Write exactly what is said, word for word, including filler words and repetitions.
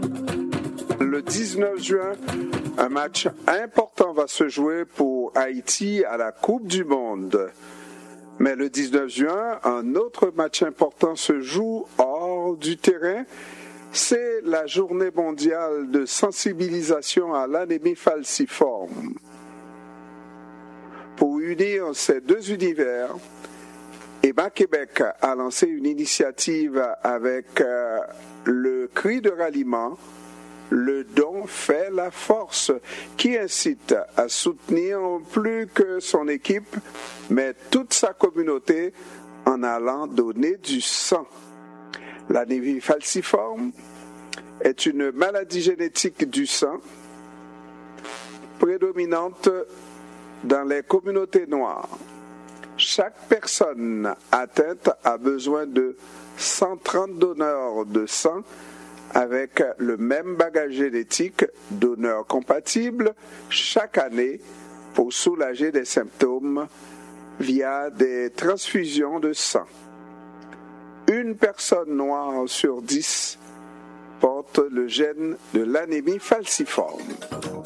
Le dix-neuf juin, un match important va se jouer pour Haïti à la Coupe du Monde. Mais le dix-neuf juin, un autre match important se joue hors du terrain. C'est la journée mondiale de sensibilisation à l'anémie falciforme. Pour unir ces deux univers, E B A Québec a lancé une initiative avec euh, le cri de ralliement « Le don fait la force » qui incite à soutenir plus que son équipe, mais toute sa communauté en allant donner du sang. L'anémie falciforme est une maladie génétique du sang prédominante dans les communautés noires. Chaque personne atteinte a besoin de cent trente donneurs de sang avec le même bagage génétique, donneurs compatibles, chaque année pour soulager des symptômes via des transfusions de sang. Une personne noire sur dix porte le gène de l'anémie falciforme.